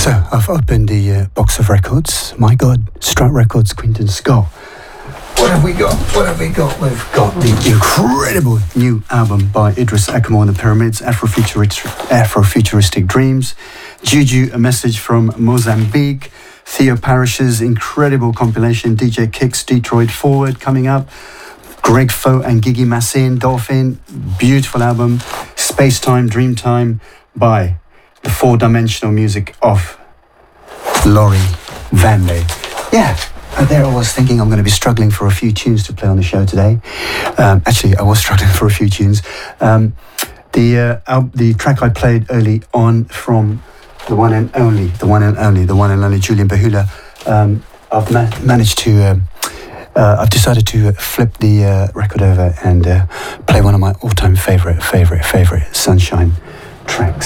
So I've opened the box of records. My God, Strut Records, Quinton Scott. What have we got? What have we got? We've got the incredible new album by Idris Akamo and the Pyramids, Afrofuturistic Dreams. Juju, A Message from Mozambique. Theo Parrish's incredible compilation, DJ Kicks, Detroit Forward, coming up. Greg Foe and Gigi Massin, Dolphin. Beautiful album. Space Time, Dreamtime by the four-dimensional music of Laurie Vande. Yeah, and there I was thinking I'm going to be struggling for a few tunes to play on the show today. Actually, I was struggling for a few tunes. The track I played early on from the one and only Julian Behula. I've managed to, I've decided to flip the record over and play one of my all-time favorite Sunshine tracks.